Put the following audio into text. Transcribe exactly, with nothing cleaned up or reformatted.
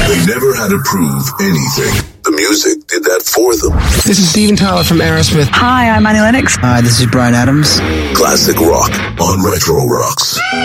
They never had to prove anything. The music did that for them. This is Steven Tyler from Aerosmith. Hi, I'm Annie Lennox. Hi, this is Bryan Adams. Classic rock on Retro Rocks.